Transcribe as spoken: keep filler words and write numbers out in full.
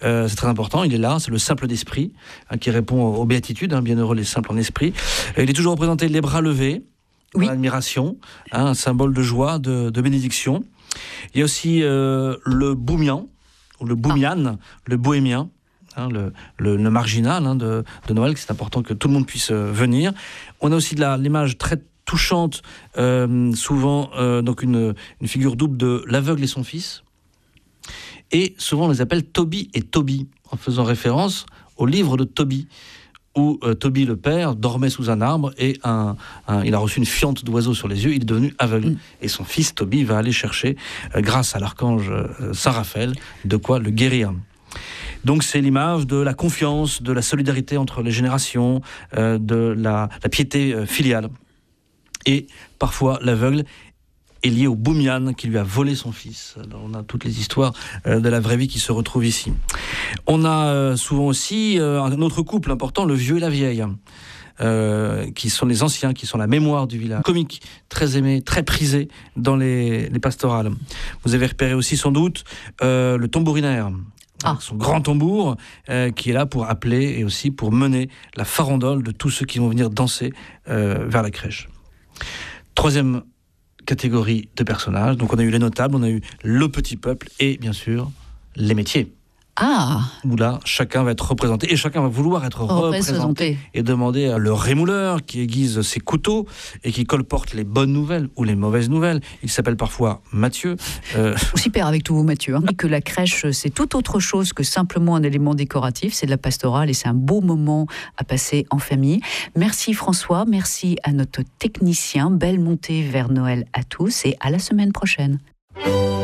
Euh, c'est très important, il est là, c'est le simple d'esprit hein, qui répond aux béatitudes, hein, bienheureux les simples en esprit. Et il est toujours représenté les bras levés, oui. l'admiration, hein, un symbole de joie, de, de bénédiction. Il y a aussi euh, le boumian, ou le boumian, ah. le bohémien, hein, le, le, le marginal hein, de, de Noël, c'est important que tout le monde puisse euh, venir. On a aussi de la, l'image très touchante, euh, souvent euh, donc une, une figure double de l'aveugle et son fils. Et souvent on les appelle Toby et Toby, en faisant référence au livre de Tobie, où euh, Toby le père dormait sous un arbre et un, un, il a reçu une fiente d'oiseau sur les yeux, il est devenu aveugle. Mmh. Et son fils Toby va aller chercher, euh, grâce à l'archange euh, Saint Raphaël, de quoi le guérir. Donc c'est l'image de la confiance, de la solidarité entre les générations, euh, de la, la piété euh, filiale. Et parfois l'aveugle est lié au boumian qui lui a volé son fils. Alors, on a toutes les histoires euh, de la vraie vie qui se retrouvent ici. On a euh, souvent aussi euh, un autre couple important, le vieux et la vieille, euh, qui sont les anciens, qui sont la mémoire du village. Comique, très aimé, très prisé dans les, les pastorales. Vous avez repéré aussi sans doute euh, le tambourinaire. Ah. Son grand tambour euh, qui est là pour appeler et aussi pour mener la farandole de tous ceux qui vont venir danser euh, vers la crèche. Troisième catégorie de personnages, donc on a eu les notables, on a eu le petit peuple et bien sûr les métiers. Ah. Où là, chacun va être représenté et chacun va vouloir être représenté, représenté et demander à le rémouleur qui aiguise ses couteaux et qui colporte les bonnes nouvelles ou les mauvaises nouvelles. Il s'appelle parfois Mathieu. Euh... Aussi père avec tout vous, Mathieu. Hein. Et que la crèche, c'est tout autre chose que simplement un élément décoratif. C'est de la pastorale et c'est un beau moment à passer en famille. Merci François, merci à notre technicien. Belle montée vers Noël à tous et à la semaine prochaine.